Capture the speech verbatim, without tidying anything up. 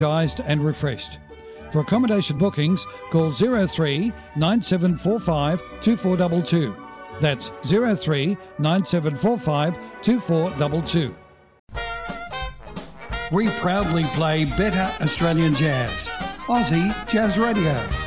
Energized and refreshed. For accommodation bookings, call zero three nine seven four five two four two two. That's zero three nine seven four five two four two two. We proudly play better Australian jazz. Aussie Jazz Radio.